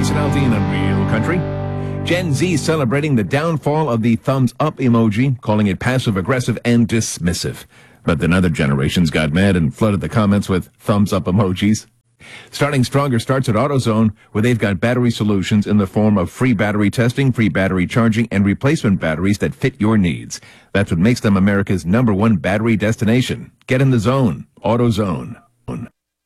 Jason Aldean on Real Country. Gen Z celebrating the downfall of the thumbs up emoji, calling it passive-aggressive and dismissive. But then other generations got mad and flooded the comments with thumbs up emojis. Starting Stronger starts at AutoZone, where they've got battery solutions in the form of free battery testing, free battery charging, and replacement batteries that fit your needs. That's what makes them America's #1 battery destination. Get in the zone. AutoZone.